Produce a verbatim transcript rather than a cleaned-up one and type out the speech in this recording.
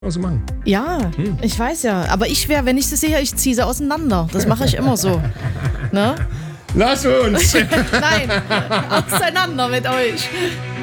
Was machen? Ja, hm. ich weiß ja. Aber ich wäre, wenn ich sie sehe, ich ziehe sie auseinander. Das mache ich immer so. Ne? Lass uns! Nein, auseinander mit euch.